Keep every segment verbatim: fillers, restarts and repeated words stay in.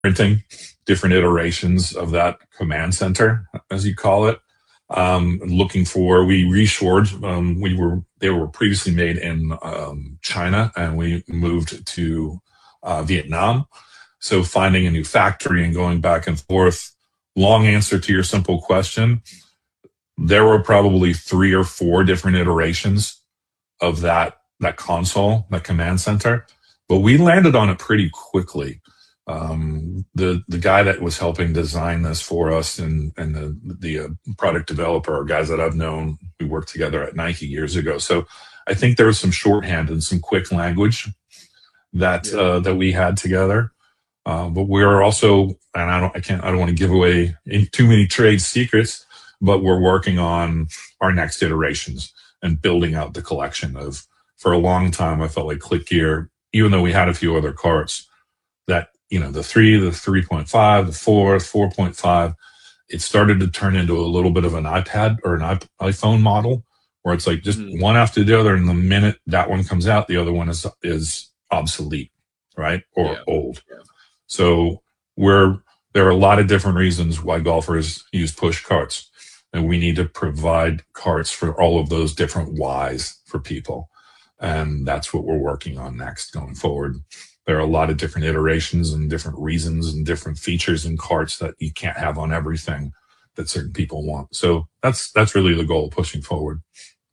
printing different iterations of that command center, as you call it. Um, looking for, we reshored. Um, we were they were previously made in um, China, and we moved to uh, Vietnam. So finding a new factory and going back and forth. Long answer to your simple question. There were probably three or four different iterations of that that console, that command center, but we landed on it pretty quickly. Um, the the guy that was helping design this for us, and and the the uh, product developer are guys that I've known. We worked together at Nike years ago, so I think there was some shorthand and some quick language that Yeah. uh, that we had together. Uh, but we're also, and I don't, I can't, I don't want to give away any- too many trade secrets, but we're working on our next iterations and building out the collection of. For a long time, I felt like ClickGear, even though we had a few other carts, that, you know, the three, the three point five, the four, four point five, it started to turn into a little bit of an iPad or an iP- iPhone model, where it's like just Mhm. one after the other, and the minute that one comes out, the other one is is obsolete, right, or Yeah. old. Yeah. So we're there are a lot of different reasons why golfers use push carts, and we need to provide carts for all of those different whys for people, and that's what we're working on next going forward. There are a lot of different iterations and different reasons and different features in carts that you can't have on everything that certain people want. So that's that's really the goal pushing forward.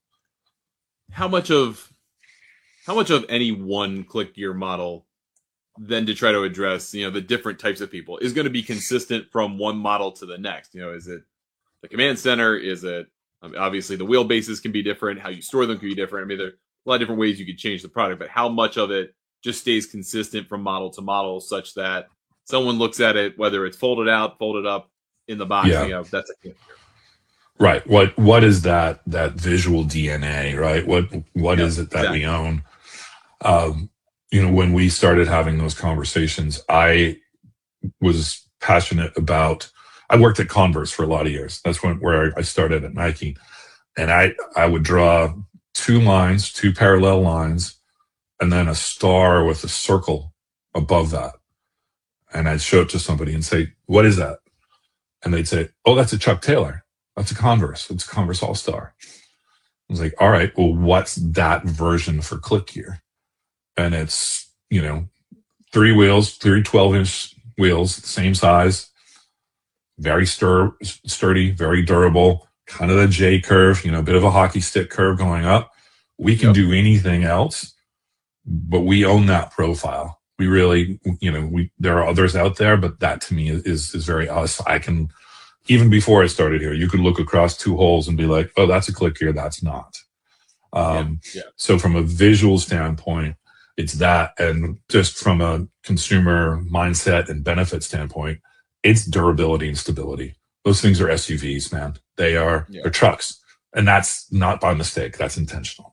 How much of how much of any one click gear model then to try to address, you know, the different types of people is going to be consistent from one model to the next? You know, is it the command center? Is it um, obviously the wheelbases can be different. How you store them can be different. I mean, there are a lot of different ways you could change the product, but how much of it just stays consistent from model to model, such that someone looks at it, whether it's folded out, folded up in the box, Yeah. you know, that's a click gear. Right. What what is that that visual D N A, right? What what Yep, is it that exactly. we own? Um, you know, when we started having those conversations, I was passionate about. I worked at Converse for a lot of years. That's when where I started at Nike, and I I would draw two lines, two parallel lines, and then a star with a circle above that, and I'd show it to somebody and say, "What is that?" And they'd say, "Oh, that's a Chuck Taylor. That's a Converse. It's a Converse All Star." I was like, "All right, well, what's that version for ClickGear?" And it's, you know, three wheels, three twelve inch wheels, same size, very stur- sturdy, very durable, kind of the J curve, you know, a bit of a hockey stick curve going up. We can Yep. do anything else, but we own that profile. We really, you know, we there are others out there, but that to me is is very us. I can, even before I started here, you could look across two holes and be like, oh, that's a ClickGear, that's not. Yeah. Um, Yeah. so from a visual standpoint, it's that, and just from a consumer mindset and benefit standpoint, it's durability and stability. Those things are S U Vs, man. They are Yeah. they're trucks, and that's not by mistake. That's intentional.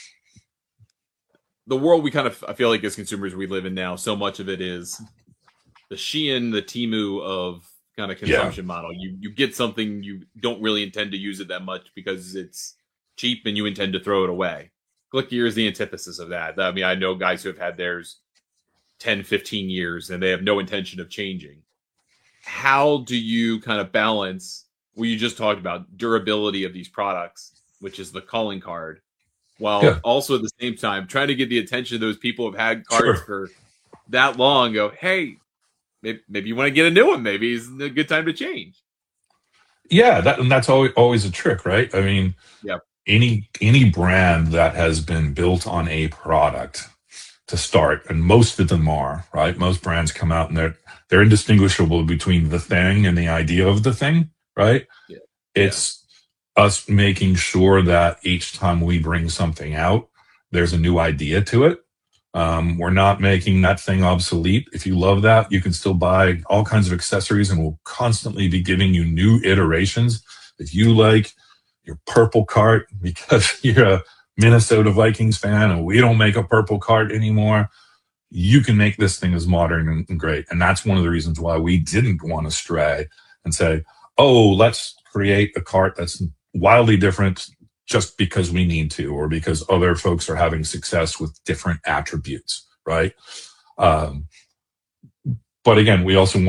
The world we kind of, I feel like as consumers we live in now, so much of it is the Shein, the Temu of kind of Yeah, consumption model. You you get something, you don't really intend to use it that much because it's cheap and you intend to throw it away. ClickGear is the antithesis of that. I mean, I know guys who have had theirs ten, fifteen years and they have no intention of changing. How do you kind of balance what you just talked about, durability of these products, which is the calling card, while yeah, also at the same time trying to get the attention of those people who've had cards sure. for that long? Go, hey, maybe, maybe you want to get a new one. Maybe it's a good time to change. Yeah, that and that's always always a trick, right? I mean, Yeah. any any brand that has been built on a product to start, and most of them are, right? Most brands come out and they're they're indistinguishable between the thing and the idea of the thing, right? Yeah. Yeah. It's us making sure that each time we bring something out, there's a new idea to it. Um, we're not making that thing obsolete. If you love that, you can still buy all kinds of accessories, and we'll constantly be giving you new iterations. If you like your purple cart because you're a Minnesota Vikings fan and we don't make a purple cart anymore, you can make this thing as modern and, and great. And that's one of the reasons why we didn't want to stray and say, oh, let's create a cart that's wildly different just because we need to, or because other folks are having success with different attributes, right? Um, but again, we also